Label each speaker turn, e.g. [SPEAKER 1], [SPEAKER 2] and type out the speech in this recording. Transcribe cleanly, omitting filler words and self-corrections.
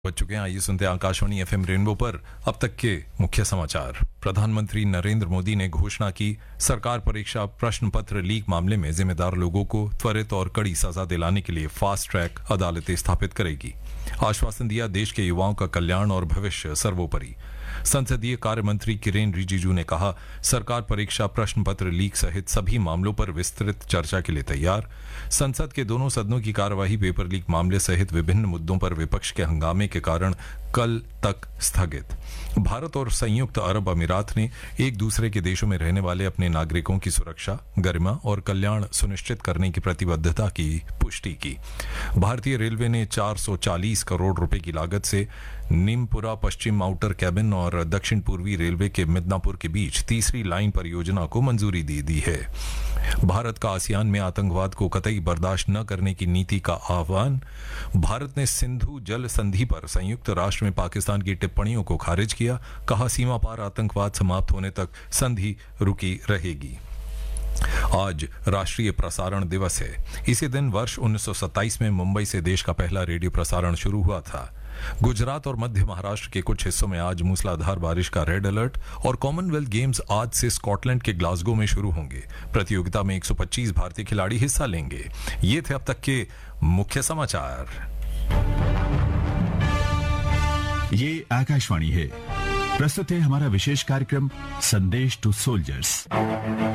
[SPEAKER 1] बच चुके हैं। आइए सुनते हैं आकाशवाणी एफएम रेनबो पर अब तक के मुख्य समाचार। प्रधानमंत्री नरेंद्र मोदी ने घोषणा की, सरकार परीक्षा प्रश्न पत्र लीक मामले में जिम्मेदार लोगों को त्वरित और कड़ी सजा दिलाने के लिए फास्ट ट्रैक अदालतें स्थापित करेगी। आश्वासन दिया, देश के युवाओं का कल्याण और भविष्य सर्वोपरि। संसदीय कार्य मंत्री किरेन रिजिजू ने कहा, सरकार परीक्षा प्रश्न पत्र लीक सहित सभी मामलों पर विस्तृत चर्चा के लिए तैयार। संसद के दोनों सदनों की कार्यवाही पेपर लीक मामले सहित विभिन्न मुद्दों पर विपक्ष के हंगामे के कारण कल तक स्थगित। भारत और संयुक्त अरब अमीरात ने एक दूसरे के देशों में रहने वाले अपने नागरिकों की सुरक्षा, गरिमा और कल्याण सुनिश्चित करने की प्रतिबद्धता की पुष्टि की। भारतीय रेलवे ने 440 करोड़ रुपए की लागत से नीमपुरा पश्चिम आउटर कैबिन और दक्षिण पूर्वी रेलवे के मिदनापुर के बीच तीसरी लाइन परियोजना को मंजूरी दे दी है। भारत का आसियान में आतंकवाद को कतई बर्दाश्त न करने की नीति का आह्वान। भारत ने सिंधु जल संधि पर संयुक्त राष्ट्र में पाकिस्तान की टिप्पणियों को खारिज किया। कहा, सीमा पार आतंकवाद समाप्त होने तक संधि रुकी रहेगी। आज राष्ट्रीय प्रसारण दिवस है। इसी दिन वर्ष 1927 में मुंबई से देश का पहला रेडियो प्रसारण शुरू हुआ था। गुजरात और मध्य महाराष्ट्र के कुछ हिस्सों में आज मूसलाधार बारिश का रेड अलर्ट। और कॉमनवेल्थ गेम्स आज से स्कॉटलैंड के ग्लासगो में शुरू होंगे। प्रतियोगिता में 125 भारतीय खिलाड़ी हिस्सा लेंगे। ये थे अब तक के मुख्य समाचार।
[SPEAKER 2] ये आकाशवाणी है। प्रस्तुत है हमारा विशेष कार्यक्रम संदेश टू सोल्जर्स।